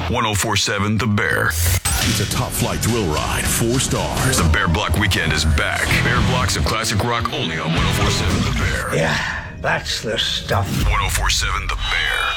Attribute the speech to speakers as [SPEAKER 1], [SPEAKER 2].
[SPEAKER 1] 1047 The Bear.
[SPEAKER 2] It's a top flight thrill ride, 4 stars.
[SPEAKER 1] The Bear Block Weekend is back. Bear Blocks of classic rock only on 1047 The Bear.
[SPEAKER 3] Yeah, that's the stuff.
[SPEAKER 1] 1047 The Bear.